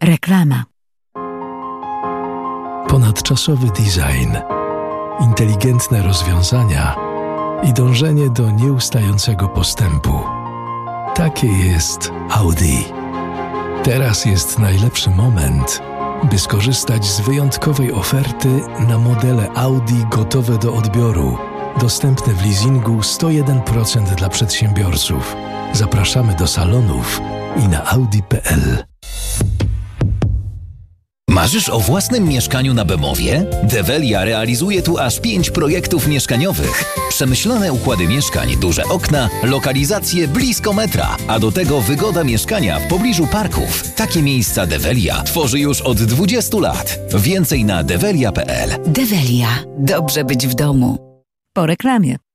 Reklama. Ponadczasowy design, inteligentne rozwiązania i dążenie do nieustającego postępu. Takie jest Audi. Teraz jest najlepszy moment, by skorzystać z wyjątkowej oferty na modele Audi gotowe do odbioru, dostępne w leasingu 101% dla przedsiębiorców. Zapraszamy do salonów i na audi.pl. Marzysz o własnym mieszkaniu na Bemowie? Develia realizuje tu aż 5 projektów mieszkaniowych. Przemyślane układy mieszkań, duże okna, lokalizacje blisko metra, a do tego wygoda mieszkania w pobliżu parków. Takie miejsca Develia tworzy już od 20 lat. Więcej na develia.pl. Develia. Dobrze być w domu. Po reklamie.